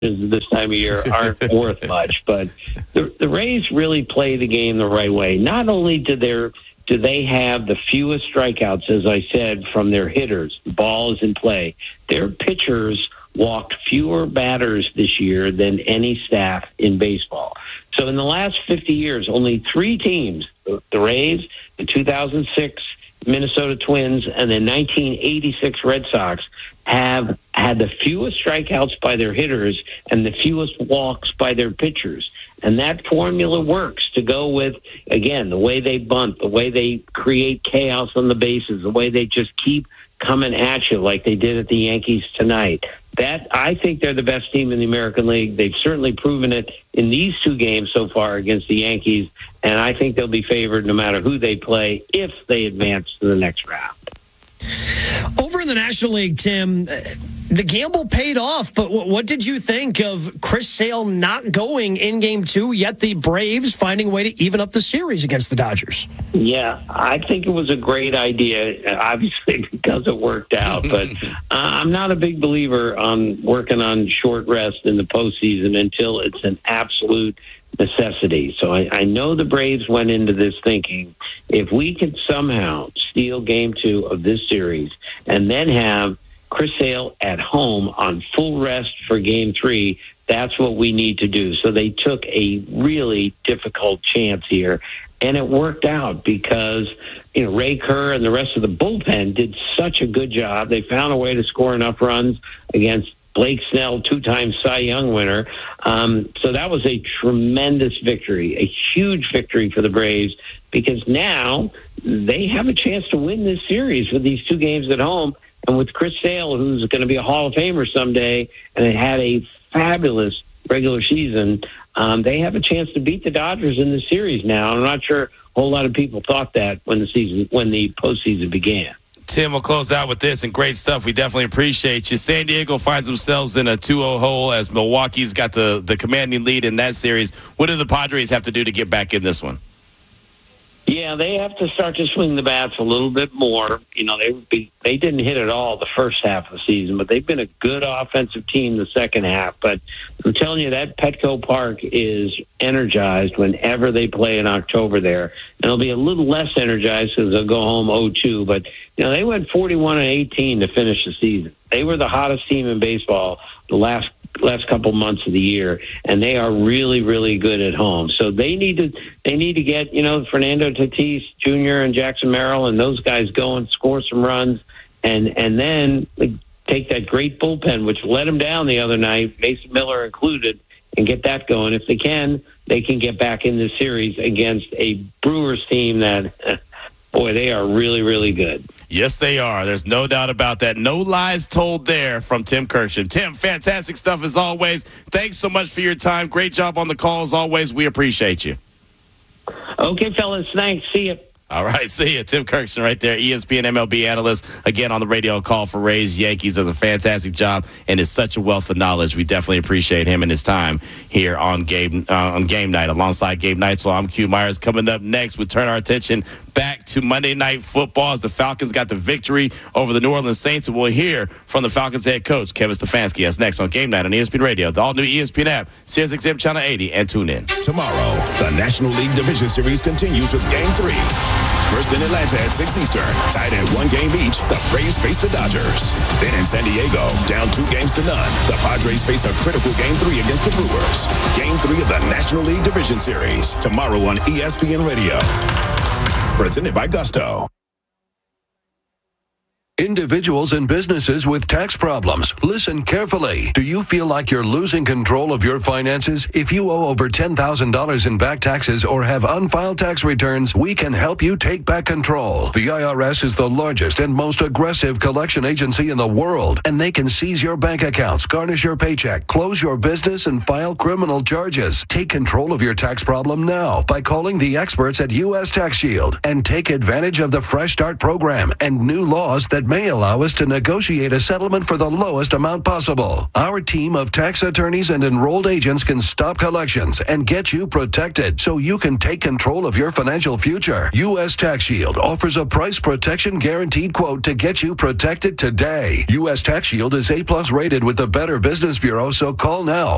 this time of year aren't worth much. But the Rays really play the game the right way. Not only do they have the fewest strikeouts, as I said, from their hitters, the ball is in play, their pitchers walked fewer batters this year than any staff in baseball. So in the last 50 years, only 3 teams, the Rays, the 2006 Minnesota Twins, and the 1986 Red Sox, have had the fewest strikeouts by their hitters and the fewest walks by their pitchers. And that formula works to go with, again, the way they bunt, the way they create chaos on the bases, the way they just keep coming at you like they did at the Yankees tonight. That, I think they're the best team in the American League. They've certainly proven it in these 2 games so far against the Yankees, and I think they'll be favored no matter who they play if they advance to the next round. Over in the National League, Tim, the gamble paid off, but what did you think of Chris Sale not going in Game 2, yet the Braves finding a way to even up the series against the Dodgers? Yeah, I think it was a great idea, obviously, because it worked out. But I'm not a big believer on working on short rest in the postseason until it's an absolute necessity. So I know the Braves went into this thinking, if we could somehow steal Game 2 of this series and then have Chris Sale at home on full rest for Game 3, that's what we need to do. So they took a really difficult chance here, and it worked out because Ray Kerr and the rest of the bullpen did such a good job. They found a way to score enough runs against Blake Snell, 2-time Cy Young winner. So that was a tremendous victory, a huge victory for the Braves, because now they have a chance to win this series with these 2 games at home. And with Chris Sale, who's going to be a Hall of Famer someday, and it had a fabulous regular season, they have a chance to beat the Dodgers in the series now. I'm not sure a whole lot of people thought that when the postseason began. Tim, we'll close out with this, and great stuff. We definitely appreciate you. San Diego finds themselves in a 2-0 hole as Milwaukee's got the commanding lead in that series. What do the Padres have to do to get back in this one? Yeah, they have to start to swing the bats a little bit more. They didn't hit at all the first half of the season, but they've been a good offensive team the second half. But I'm telling you, that Petco Park is energized whenever they play in October there. And it'll be a little less energized because they'll go home 0-2. But, they went 41-18 to finish the season. They were the hottest team in baseball the last couple months of the year, and they are really, really good at home. So they need to get Fernando Tatis Jr. and Jackson Merrill and those guys go and score some runs, and then take that great bullpen which let them down the other night, Mason Miller included, and get that going. If they can get back in this series against a Brewers team that, boy, they are really, really good. Yes, they are. There's no doubt about that. No lies told there from Tim Kurkjian. Tim, fantastic stuff as always. Thanks so much for your time. Great job on the call as always. We appreciate you. Okay, fellas. Thanks. See you. All right, see you. Tim Kurkjian right there, ESPN MLB analyst. Again, on the radio call for Rays Yankees. Does a fantastic job and is such a wealth of knowledge. We definitely appreciate him and his time here on game night. Alongside Gabe Neitzel, I'm Q Myers. Coming up next, we turn our attention back to Monday Night Football as the Falcons got the victory over the New Orleans Saints. And we'll hear from the Falcons head coach, Kevin Stefanski. That's next on Game Night on ESPN Radio, the all-new ESPN app, SiriusXM Channel 80, and tune in. Tomorrow, the National League Division Series continues with Game 3. First in Atlanta at 6 Eastern, tied at 1 game each, the Braves face the Dodgers. Then in San Diego, down 2 games to none, the Padres face a critical Game 3 against the Brewers. Game 3 of the National League Division Series, tomorrow on ESPN Radio. Presented by Gusto. Individuals and businesses with tax problems, listen carefully. Do you feel like you're losing control of your finances? If you owe over $10,000 in back taxes or have unfiled tax returns, we can help you take back control. The IRS is the largest and most aggressive collection agency in the world, and they can seize your bank accounts, garnish your paycheck, close your business, and file criminal charges. Take control of your tax problem now by calling the experts at U.S. Tax Shield and take advantage of the Fresh Start program and new laws that may allow us to negotiate a settlement for the lowest amount possible. Our team of tax attorneys and enrolled agents can stop collections and get you protected so you can take control of your financial future. U.S. Tax Shield offers a price protection guaranteed quote to get you protected today. U.S. Tax Shield is A+ rated with the Better Business Bureau, so call now.